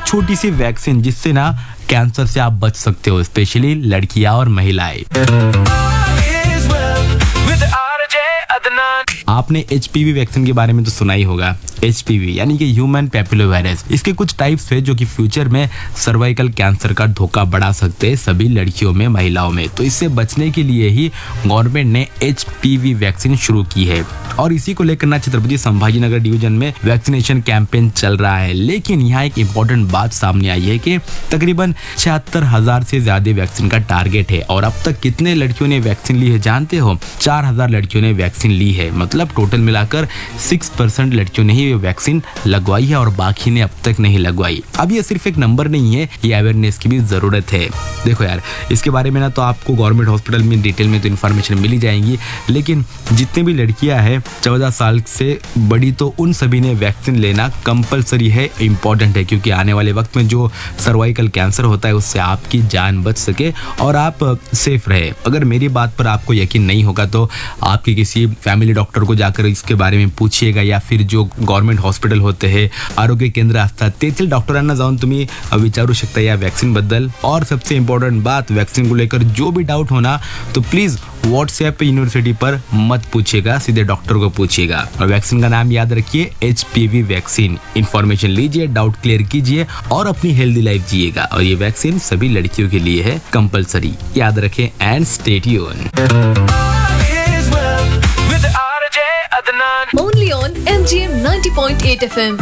छोटी सी वैक्सीन जिससे ना कैंसर से आप बच सकते हो, स्पेशली लड़कियां और महिलाएं। आपने HPV वैक्सीन के बारे में तो सुना ही होगा। HPV यानी कि ह्यूमन पैपिलोवायरस। इसके कुछ टाइप्स है जो कि फ्यूचर में सर्वाइकल कैंसर का धोखा बढ़ा सकते हैं सभी लड़कियों में, महिलाओं में। तो इससे बचने के लिए ही गवर्नमेंट ने HPV वैक्सीन शुरू की है और इसी को लेकर ना छत्रपति संभाजीनगर डिवीजन में वैक्सीनेशन कैंपेन चल रहा है। लेकिन यहाँ एक इम्पोर्टेंट बात सामने आई है कि तकरीबन 76,000 से ज्यादा वैक्सीन का टारगेट है और अब तक कितने लड़कियों ने वैक्सीन ली है जानते हो? 4,000 लड़कियों ने वैक्सीन ली है। मतलब टोटल मिलाकर 6% लड़कियों ने ही वैक्सीन लगवाई है और बाकी ने अब तक नहीं लगवाई। अब ये सिर्फ एक नंबर नहीं है, ये अवेयरनेस की भी जरूरत है। देखो यार, इसके बारे में ना तो आपको गवर्नमेंट हॉस्पिटल में डिटेल में तो इन्फॉर्मेशन मिल ही जाएंगी, लेकिन जितने भी लड़कियां हैं 14 साल से बड़ी तो उन सभी ने वैक्सीन लेना कंपलसरी है, इम्पोर्टेंट है, क्योंकि आने वाले वक्त में जो सर्वाइकल कैंसर होता है उससे आपकी जान बच सके और आप सेफ रहे। अगर मेरी बात पर आपको यकीन नहीं होगा तो आपके किसी फैमिली डॉक्टर को जाकर इसके बारे में पूछिएगा, या फिर जो गव्हर्नमेंट हॉस्पिटल होते हैं, आरोग्य केंद्र असतात तेथील डॉक्टरांना जाऊन तुम्ही विचारू शकता या वैक्सीन बद्दल। और सबसे इम्पोर्टेंट बात, वैक्सीन को लेकर जो भी डाउट होना तो प्लीज व्हाट्सएप यूनिवर्सिटी पर मत पूछिएगा, सीधे डॉक्टर को पूछिएगा। और वैक्सीन का नाम याद रखिए, HPV वैक्सीन। इन्फॉर्मेशन लीजिए, डाउट क्लियर कीजिए और अपनी हेल्दी लाइफ जिएगा। और ये वैक्सीन सभी लड़कियों के लिए है कंपलसरी, याद रखें and stay tuned. Only on MGM 90.8 FM.